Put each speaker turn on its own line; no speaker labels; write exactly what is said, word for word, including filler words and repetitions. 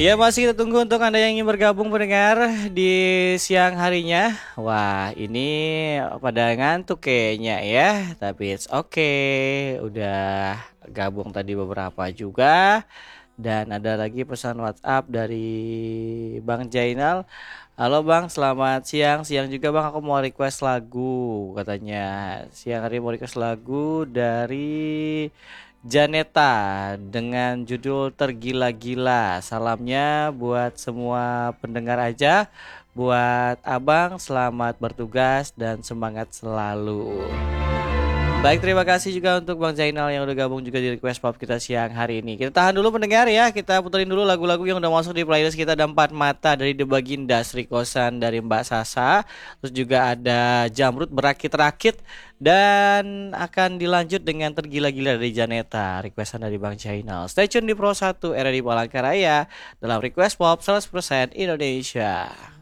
Ya masih kita tunggu untuk Anda yang ingin bergabung pendengar di siang harinya. Wah ini pada ngantuk kayaknya ya. Tapi it's okay. Udah gabung tadi beberapa juga. Dan ada lagi pesan WhatsApp dari Bang Jainal. Halo Bang, selamat siang. Siang juga Bang, aku mau request lagu katanya. Siang hari mau request lagu dari Janeta dengan judul Tergila-gila. Salamnya buat semua pendengar aja. Buat Abang, selamat bertugas dan semangat selalu. Baik, terima kasih juga untuk Bang Zainal yang udah gabung juga di Request Pop kita siang hari ini. Kita tahan dulu pendengar ya, kita puterin dulu lagu-lagu yang udah masuk di playlist kita. Ada Empat Mata dari The Baginda, Sri Kosan dari Mbak Sasa. Terus juga ada Jamrut Berakit-Rakit. Dan akan dilanjut dengan Tergila-gila dari Janeta, requestan dari Bang Zainal. Stay tune di Pro satu, era di Palangkaraya dalam Request Pop seratus persen Indonesia.